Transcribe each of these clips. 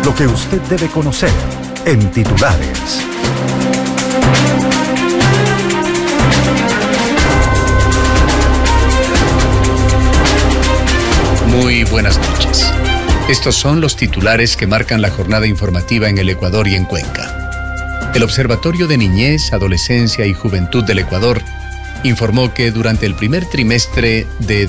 Lo que usted debe conocer en titulares. Muy buenas noches. Estos son los titulares que marcan la jornada informativa en el Ecuador y en Cuenca. El Observatorio de Niñez, Adolescencia y Juventud del Ecuador informó que durante el primer trimestre de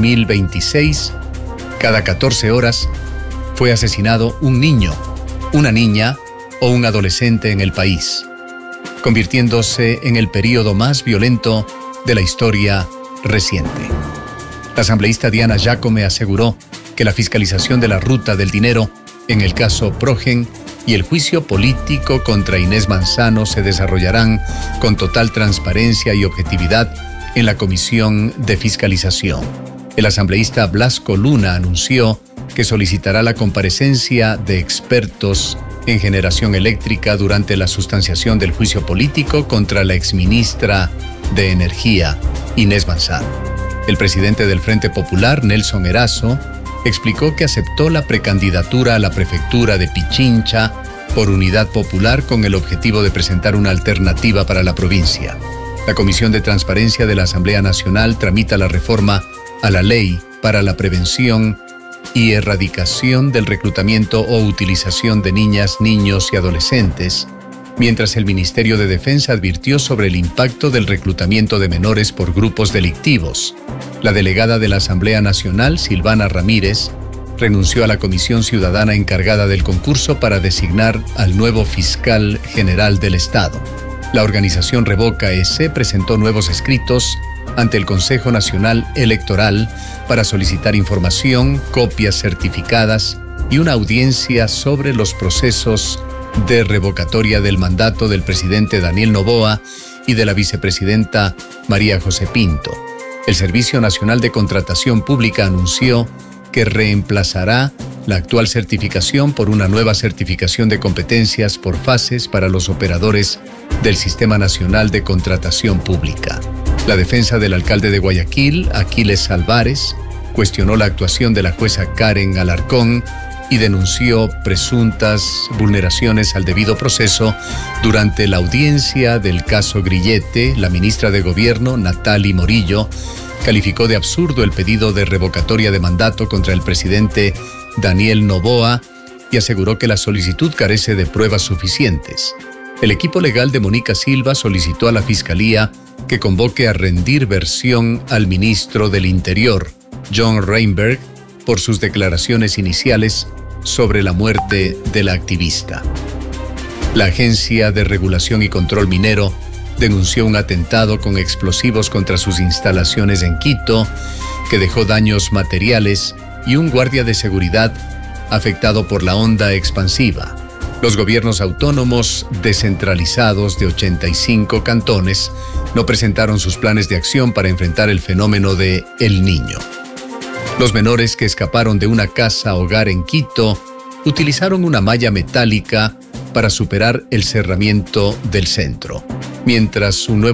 2026, cada 14 horas, fue asesinado un niño, una niña o un adolescente en el país, convirtiéndose en el período más violento de la historia reciente. La asambleísta Diana Giacome aseguró que la fiscalización de la ruta del dinero en el caso Progen y el juicio político contra Inés Manzano se desarrollarán con total transparencia y objetividad en la Comisión de Fiscalización. El asambleísta Blasco Luna anunció que solicitará la comparecencia de expertos en generación eléctrica durante la sustanciación del juicio político contra la exministra de Energía, Inés Manzano. El presidente del Frente Popular, Nelson Erazo, explicó que aceptó la precandidatura a la prefectura de Pichincha por Unidad Popular con el objetivo de presentar una alternativa para la provincia. La Comisión de Transparencia de la Asamblea Nacional tramita la reforma a la Ley para la Prevención y Erradicación del Reclutamiento o Utilización de Niñas, Niños y Adolescentes, mientras el Ministerio de Defensa advirtió sobre el impacto del reclutamiento de menores por grupos delictivos. La delegada de la Asamblea Nacional, Silvana Ramírez, renunció a la Comisión Ciudadana encargada del concurso para designar al nuevo fiscal general del Estado. La organización Revoca S presentó nuevos escritos ante el Consejo Nacional Electoral para solicitar información, copias certificadas y una audiencia sobre los procesos de revocatoria del mandato del presidente Daniel Noboa y de la vicepresidenta María José Pinto. El Servicio Nacional de Contratación Pública anunció que reemplazará la actual certificación por una nueva certificación de competencias por fases para los operadores del Sistema Nacional de Contratación Pública. La defensa del alcalde de Guayaquil, Aquiles Álvarez, cuestionó la actuación de la jueza Karen Alarcón y denunció presuntas vulneraciones al debido proceso durante la audiencia del caso Grillete. La ministra de Gobierno, Nathalie Morillo, calificó de absurdo el pedido de revocatoria de mandato contra el presidente Daniel Noboa y aseguró que la solicitud carece de pruebas suficientes. El equipo legal de Mónica Silva solicitó a la Fiscalía que convoque a rendir versión al ministro del Interior, John Reinberg, por sus declaraciones iniciales sobre la muerte de la activista. La Agencia de Regulación y Control Minero denunció un atentado con explosivos contra sus instalaciones en Quito, que dejó daños materiales y un guardia de seguridad afectado por la onda expansiva. Los gobiernos autónomos descentralizados de 85 cantones no presentaron sus planes de acción para enfrentar el fenómeno de El Niño. Los menores que escaparon de una casa hogar en Quito utilizaron una malla metálica para superar el cerramiento del centro, mientras su nuevo